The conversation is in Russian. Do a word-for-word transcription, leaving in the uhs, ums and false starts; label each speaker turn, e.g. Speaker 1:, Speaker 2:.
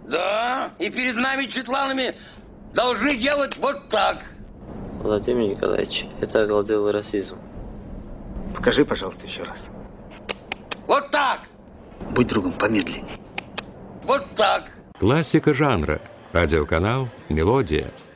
Speaker 1: Да, и перед нами, четланами, должны делать вот так.
Speaker 2: Владимир Николаевич, это оголтелый расизм.
Speaker 3: Покажи, пожалуйста, еще раз.
Speaker 1: Вот так.
Speaker 3: Будь другом, помедленней.
Speaker 1: Вот так.
Speaker 4: Классика жанра. Радиоканал «Мелодия».